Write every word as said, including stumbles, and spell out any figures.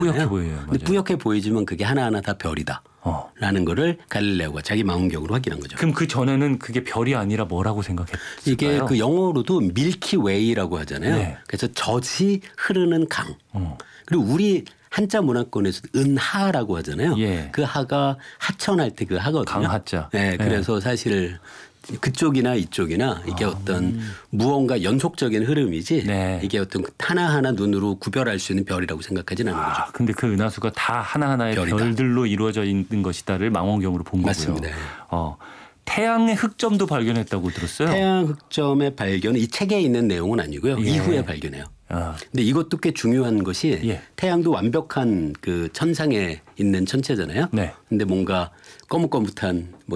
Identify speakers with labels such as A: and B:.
A: 뿌옇게 보여요. 맞아요.
B: 근데 뿌옇게 보이지만 그게 하나하나 다 별이다.
A: 어.
B: 라는 거를 갈릴레오가 자기 망원경으로 확인한 거죠.
A: 그럼 그 전에는 그게 별이 아니라 뭐라고 생각했을까요?
B: 이게 그 영어로도 밀키웨이라고 하잖아요.
A: 네.
B: 그래서 젖이 흐르는 강.
A: 어.
B: 그리고 우리 한자 문화권에서 은하라고 하잖아요.
A: 예.
B: 그 하가 하천할 때 그 하거든요.
A: 강하자.
B: 네, 그래서 네. 사실 그쪽이나 이쪽이나 이게 아, 어떤 음. 무언가 연속적인 흐름이지 네. 이게 어떤 하나하나 눈으로 구별할 수 있는 별이라고 생각하지는 않은 거죠.
A: 아, 근데 그 은하수가 다 하나하나의 별이다. 별들로 이루어져 있는 것이다를 망원경으로 본
B: 맞습니다.
A: 거고요. 어. 태양의 흑점도 발견했다고 들었어요.
B: 태양 흑점의 발견은 이 책에 있는 내용은 아니고요. 예. 이후에 발견해요. 아. 근데 이것도 꽤 중요한 것이 예. 태양도 완벽한 그 천상에 있는 천체잖아요. 네. 근데 뭔가 거뭇거뭇한 뭐